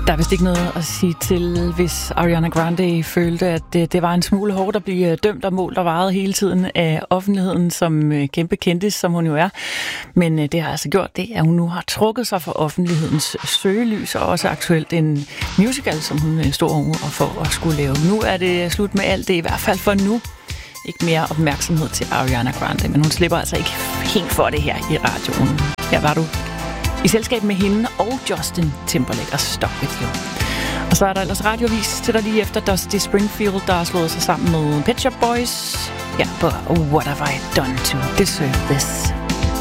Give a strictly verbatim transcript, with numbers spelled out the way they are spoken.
Der er vist ikke noget at sige til, hvis Ariana Grande følte, at det, det var en smule hårdt at blive dømt og målt og varet hele tiden af offentligheden som kæmpe kendis, som hun jo er. Men det har altså gjort det, at hun nu har trukket sig fra offentlighedens søgelys, og også aktuelt en musical, som hun stod over for at skulle lave. Nu er det slut med alt det, i hvert fald for nu. Ikke mere opmærksomhed til Ariana Grande, men hun slipper altså ikke helt for det her i radioen. Her var du i selskab med hende og Justin Timberlake og Stuck With You. Og så er der ellers radiovis til dig lige efter Dusty Springfield, der har slået sig sammen med Pet Shop Boys. Ja, på What Have I Done To Deserve This?